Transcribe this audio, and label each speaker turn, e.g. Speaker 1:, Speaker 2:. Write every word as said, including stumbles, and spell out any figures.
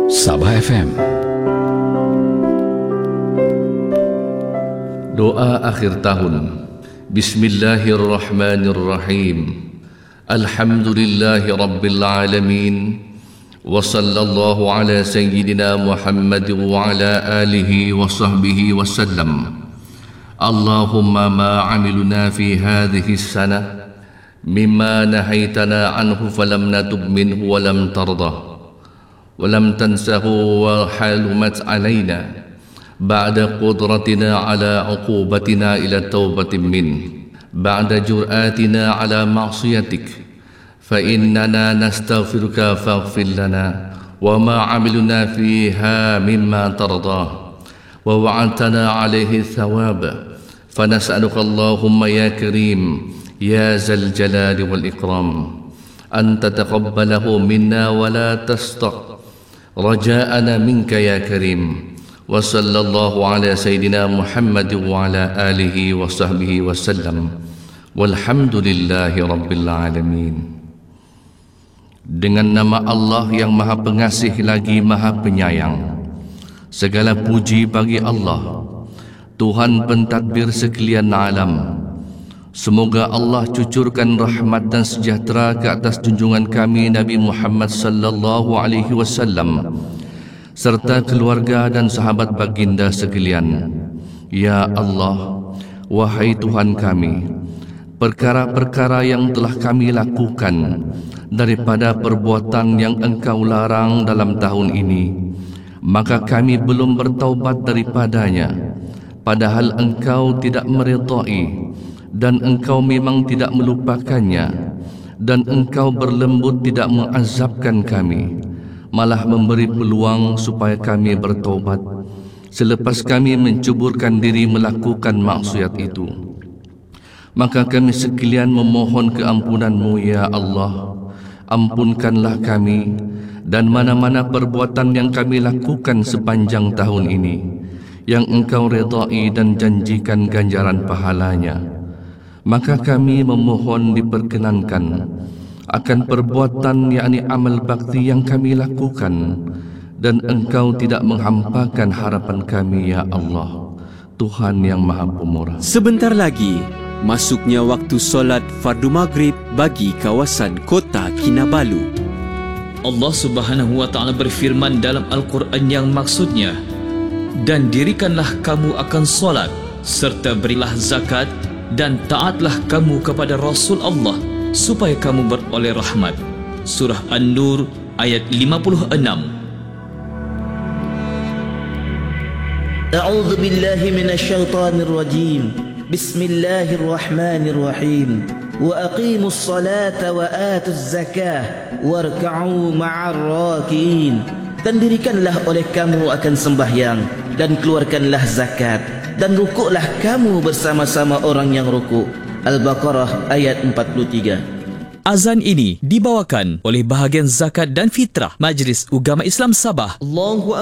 Speaker 1: Sabah F M.
Speaker 2: Doa akhir tahun. Bismillahirrahmanirrahim. Alhamdulillahi Rabbil Alamin. Wa sallallahu ala sayyidina Muhammad wa ala alihi wa sahbihi wa sallam. Allahumma ma amiluna fi hadhihi as-sanah mimma nahaytana anhu falam natub minhu wa lam tardah wa lam tansahu wa halumat alaina ba'da qudratina ala uqubatina ila taubatin min ba'da jur'atina ala ma'siyatik fa innana nastaghfiruka faghfir lana wa ma amiluna fiha mimma tardah wa wa'adtana alayhi thawaba fa nas'aluka Allahumma ya karim ya zal jalali wal ikram an tataqabbalahu minna wa la tastaq raja'ana minka ya karim wa sallallahu ala sayyidina Muhammad wa ala alihi wa sahbihi wa sallam walhamdulillahi rabbil alamin. Dengan nama Allah yang Maha Pengasih lagi Maha Penyayang, segala puji bagi Allah, Tuhan pentadbir sekalian alam. Semoga Allah cucurkan rahmat dan sejahtera ke atas junjungan kami Nabi Muhammad sallallahu alaihi wasallam serta keluarga dan sahabat baginda sekalian. Ya Allah, wahai Tuhan kami, perkara-perkara yang telah kami lakukan daripada perbuatan yang Engkau larang dalam tahun ini, maka kami belum bertaubat daripadanya, padahal Engkau tidak meridai dan Engkau memang tidak melupakannya, dan Engkau berlembut tidak mengazabkan kami, malah memberi peluang supaya kami bertaubat selepas kami mencuburkan diri melakukan maksiat itu. Maka kami sekalian memohon keampunan-Mu ya Allah. Ampunkanlah kami dan mana-mana perbuatan yang kami lakukan sepanjang tahun ini yang Engkau redai dan janjikan ganjaran pahalanya. Maka kami memohon diperkenankan akan perbuatan yakni amal bakti yang kami lakukan, dan Engkau tidak menghampakan harapan kami ya Allah, Tuhan yang Maha Pemurah.
Speaker 3: Sebentar lagi masuknya waktu solat fardu maghrib bagi kawasan kota Kinabalu.
Speaker 4: Allah Subhanahu wa taala berfirman dalam Al-Quran yang maksudnya, dan dirikanlah kamu akan solat serta berilah zakat dan taatlah kamu kepada Rasul Allah supaya kamu beroleh rahmat. Surah An-Nur ayat lima puluh enam.
Speaker 5: A'udzu billahi minasy syaithanir rajim. Bismillahirrahmanirrahim. Wa aqimus salata wa atuz zakah warka'u ma'ar rakiin. Dan dirikanlah oleh kamu akan sembahyang dan keluarkanlah zakat dan rukuklah kamu bersama-sama orang yang rukuk. Al-Baqarah ayat empat puluh tiga.
Speaker 4: Azan ini dibawakan oleh bahagian zakat dan fitrah Majlis Ugama Islam Sabah.
Speaker 5: Allahu